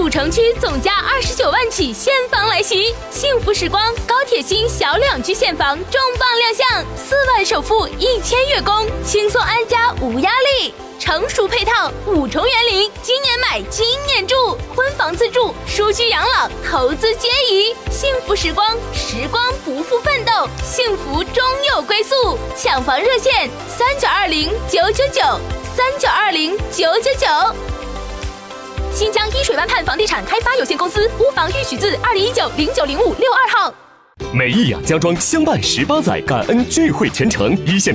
主城区总价29万起现房来袭，幸福时光高铁新小2居现房重磅亮相，4万首付1000月供，轻松安家无压力。成熟配套5重园林，今年买今年住，婚房自住，舒居养老，投资皆宜。幸福时光，时光不负奋斗，幸福终有归宿。抢房热线3920-999，3920-999。新疆依水湾畔房地产开发有限公司屋房预许字2019-0905-62号。 美意雅家装相伴18载，感恩聚会全程，一线